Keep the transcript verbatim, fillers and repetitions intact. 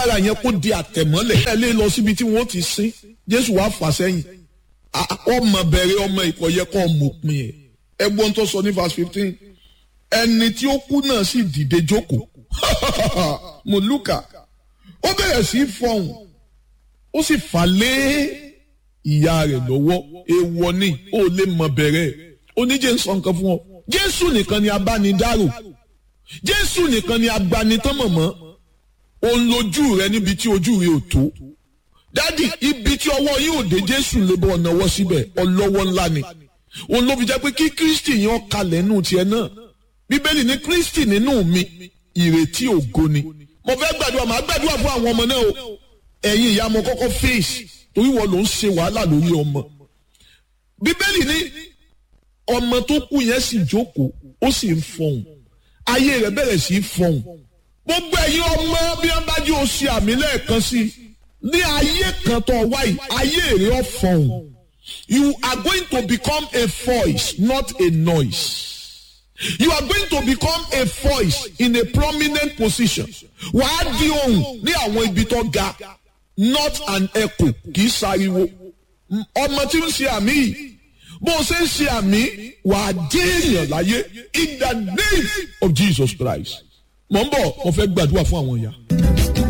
ara yẹn kó di àtẹ̀mọ́lẹ̀ ẹ lè lọ síbi tí wọ́n ti sin Jésù wá fà sẹ́yìn ọmọ bẹ̀rẹ̀ ọmọ ìkọ̀yẹ kọ́ ọmọ òpin ẹ̀ ẹgbọ́n tó sọ ní verse fifteen ẹni tí ó kú náà sì dìde jókòó mo lùkà ó bẹ̀rẹ̀ sí fọhùn ó sì fà lé ìyá rẹ̀ lọ́wọ́ èèwọ̀ ni ó lè mọ bẹ̀rẹ̀ oníjẹ́ ń sọ nǹkan fún ọ Jésù nìkan ni abánidárò Jésù nìkan ni agbanitán mọ̀mọ́ òun lójú rẹ níbi tí ojú rẹ ò tó dádì ibi tí ọwọ́ yìí ò dé Jésù lè bọ́ ọ̀nàwọ́ síbẹ̀ ọlọ́wọ́ ńlá ni òun ló fi jẹ́ pé kí Kristi yẹn kalẹ̀ nù tiẹ̀ náà Bíbélì ní Kristi nínú mi ìrètí ògo ni mo fẹ́ gbàdúrà màá gbàdúrà fún àwọn ọmọ náà o ẹ̀yin ìyá mo kọ́kọ́ fèsì torí wọ́n ló ń ṣe wàhálà lórí ọmọ Bíbélì ní ọmọ tó kú yẹn sì jókòó ó sì ń fọhùn ayé rẹ̀ bẹ̀rẹ̀ sí í fọhùn gbogbo ẹ̀yin ọmọ bí wọ́n bá jí o ṣe àmì lẹ́ẹ̀kan sí ní ayé kan tó wáyé ayé rẹ̀ ó fọhùn. You are going to become a voice, not a noise. You are going to become a voice in a prominent position. Wàá di ohùn ní àwọn ibi tó ga, not an echo, kì í sáriwo. Ọmọ tí ń ṣe àmì yìí, bó o ṣe ń ṣe àmì, wàá dé èèyàn láyé in the name of Jesus Christ. Mo ń bọ̀, mo fẹ́ gbàdúrà fún àwọn ìyá.